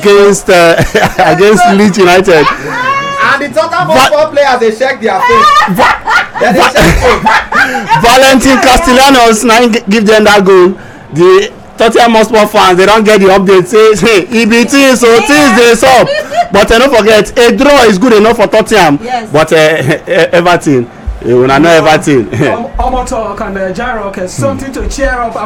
against against Leeds United. And the Tottenham Hotspur players they check their face. Valentin Castellanos now give them that goal. The Tottenham Hotspur fans they don't get the update. Say EBT so things they up. But don't forget a draw is good enough for Tottenham. Yes. But Everton, you will not know Everton. Omo talk and Jarok has something to cheer up.